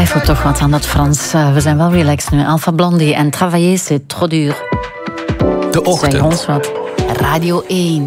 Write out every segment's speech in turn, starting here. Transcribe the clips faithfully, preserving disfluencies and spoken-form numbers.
twijfel toch wat aan het Frans. Uh, we zijn wel relaxed nu. Alpha Blondie en Travailler, c'est trop duur. De ochtend. Zeg ons wat. Radio één.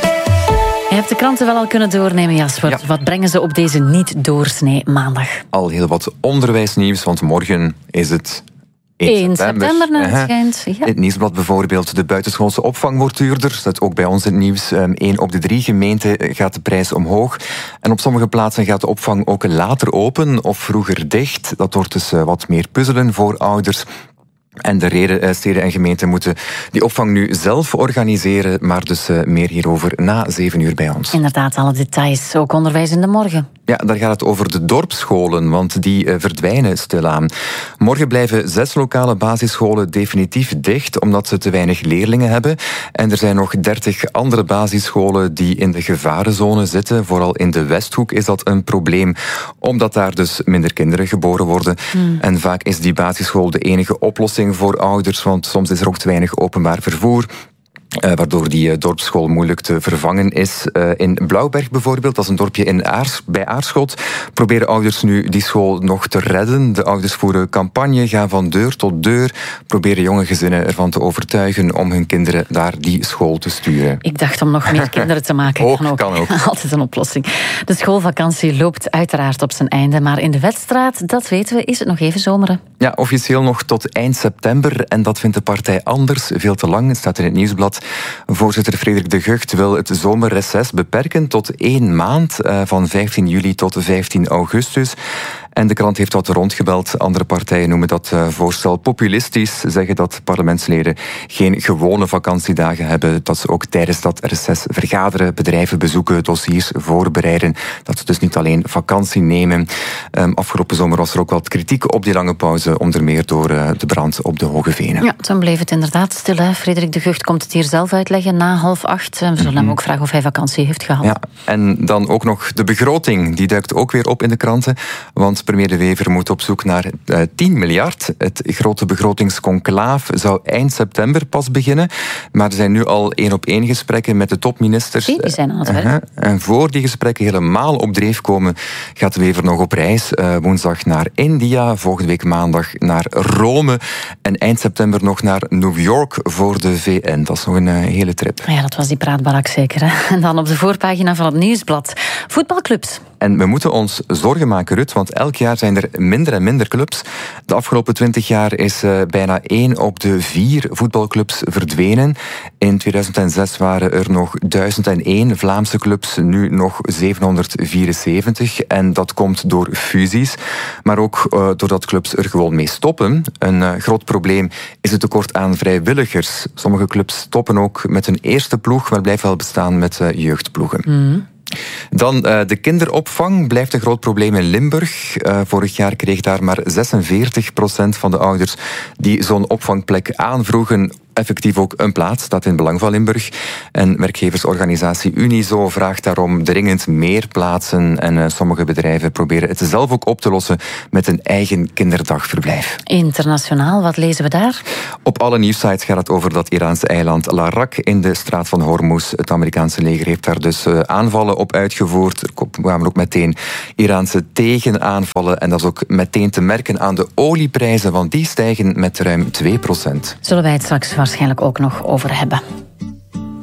Je hebt de kranten wel al kunnen doornemen, Jasper. Ja. Wat brengen ze op deze niet-doorsnee maandag? Al heel wat onderwijsnieuws, want morgen is het één september naar het schijnt. Ja. In het Nieuwsblad bijvoorbeeld, de buitenschoolse opvang wordt duurder. Dat staat ook bij ons in het nieuws. Eén op de drie gemeenten gaat de prijs omhoog. En op sommige plaatsen gaat de opvang ook later open of vroeger dicht. Dat wordt dus wat meer puzzelen voor ouders. En de reden, steden en gemeenten moeten die opvang nu zelf organiseren, maar dus meer hierover na zeven uur bij ons. Inderdaad, alle details, ook onderwijs in de morgen. Ja, daar gaat het over de dorpsscholen, want die verdwijnen stilaan. Morgen blijven zes lokale basisscholen definitief dicht, omdat ze te weinig leerlingen hebben. En er zijn nog dertig andere basisscholen die in de gevarenzone zitten. Vooral in de Westhoek is dat een probleem, omdat daar dus minder kinderen geboren worden. Hmm. En vaak is die basisschool de enige oplossing voor ouders, want soms is er ook te weinig openbaar vervoer. Uh, waardoor die uh, dorpsschool moeilijk te vervangen is. Uh, in Blauwberg bijvoorbeeld, dat is een dorpje in Aars, bij Aarschot, proberen ouders nu die school nog te redden. De ouders voeren campagne, gaan van deur tot deur, proberen jonge gezinnen ervan te overtuigen om hun kinderen naar die school te sturen. Ik dacht om nog meer kinderen te maken. ook, kan ook. Kan ook. Altijd een oplossing. De schoolvakantie loopt uiteraard op zijn einde, maar in de Wetstraat, dat weten we, is het nog even zomeren. Ja, officieel nog tot eind september, en dat vindt de partij anders, veel te lang. Het staat in het Nieuwsblad. Voorzitter Frederik de Gucht wil het zomerreces beperken tot één maand, van vijftien juli tot vijftien augustus. En de krant heeft wat rondgebeld. Andere partijen noemen dat voorstel populistisch. Zeggen dat parlementsleden geen gewone vakantiedagen hebben. Dat ze ook tijdens dat reces vergaderen, bedrijven bezoeken, dossiers voorbereiden. Dat ze dus niet alleen vakantie nemen. Um, afgelopen zomer was er ook wat kritiek op die lange pauze, onder meer door uh, de brand op de Hoge Venen. Ja, toen bleef het inderdaad stil. Hè. Frederik de Gucht komt het hier zelf uitleggen na half acht. We zullen mm-hmm. hem ook vragen of hij vakantie heeft gehad. Ja, en dan ook nog de begroting. Die duikt ook weer op in de kranten. Want premier De Wever moet op zoek naar uh, tien miljard. Het grote begrotingsconclaaf zou eind september pas beginnen. Maar er zijn nu al één op één gesprekken met de topministers. Die zijn aan het werk. Uh-huh. En voor die gesprekken helemaal op dreef komen, gaat De Wever nog op reis. Uh, woensdag naar India, volgende week maandag naar Rome. En eind september nog naar New York voor de V N. Dat is nog een uh, hele trip. Ja, dat was die praatbarak zeker. Hè? En dan op de voorpagina van het Nieuwsblad. Voetbalclubs. En we moeten ons zorgen maken, Ruud, want elk jaar zijn er minder en minder clubs. De afgelopen twintig jaar is uh, bijna één op de vier voetbalclubs verdwenen. In tweeduizend zes waren er nog duizend één Vlaamse clubs, nu nog zevenhonderdvierenzeventig. En dat komt door fusies, maar ook uh, doordat clubs er gewoon mee stoppen. Een uh, groot probleem is het tekort aan vrijwilligers. Sommige clubs stoppen ook met hun eerste ploeg, maar blijven wel bestaan met uh, jeugdploegen. Mm. Dan uh, de kinderopvang blijft een groot probleem in Limburg. Uh, vorig jaar kreeg daar maar zesenveertig procent van de ouders die zo'n opvangplek aanvroegen effectief ook een plaats, staat in het belang van Limburg. En werkgeversorganisatie Unizo vraagt daarom dringend meer plaatsen. En uh, sommige bedrijven proberen het zelf ook op te lossen met een eigen kinderdagverblijf. Internationaal, wat lezen we daar? Op alle nieuwssites gaat het over dat Iraanse eiland Larak in de straat van Hormuz. Het Amerikaanse leger heeft daar dus uh, aanvallen op uitgevoerd. Er kwamen ook meteen Iraanse tegenaanvallen. En dat is ook meteen te merken aan de olieprijzen, want die stijgen met ruim twee procent. Zullen wij het straks waarschijnlijk ook nog over hebben.